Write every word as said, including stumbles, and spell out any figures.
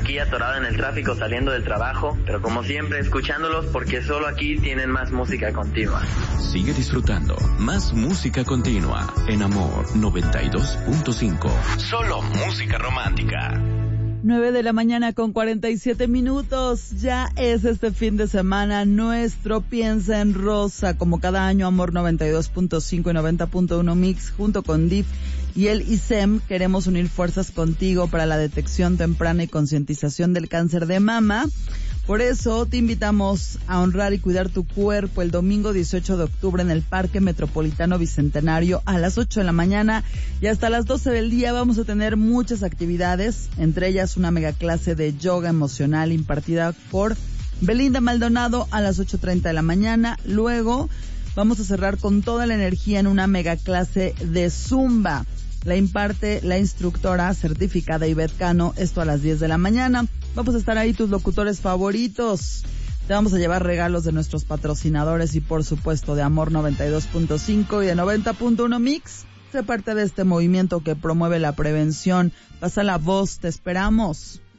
aquí atorado en el tráfico saliendo del trabajo, pero como siempre escuchándolos porque solo aquí tienen más música continua. Sigue disfrutando más música continua en Amor noventa y dos punto cinco. Solo música romántica. nueve de la mañana con cuarenta y siete minutos. Ya es este fin de semana nuestro Piensa en Rosa. Como cada año, Amor noventa y dos punto cinco y noventa punto uno Mix junto con D I F y el I S E M queremos unir fuerzas contigo para la detección temprana y concientización del cáncer de mama. Por eso te invitamos a honrar y cuidar tu cuerpo el domingo dieciocho de octubre en el Parque Metropolitano Bicentenario a las ocho de la mañana y hasta las doce del día. Vamos a tener muchas actividades, entre ellas una mega clase de yoga emocional impartida por Belinda Maldonado a las ocho treinta de la mañana. Luego vamos a cerrar con toda la energía en una mega clase de Zumba. La imparte la instructora certificada Ivette Cano, esto a las diez de la mañana. Vamos a estar ahí tus locutores favoritos. Te vamos a llevar regalos de nuestros patrocinadores y por supuesto de Amor noventa y dos punto cinco y de noventa punto uno Mix. Sé parte de este movimiento que promueve la prevención. Pasa la voz, te esperamos.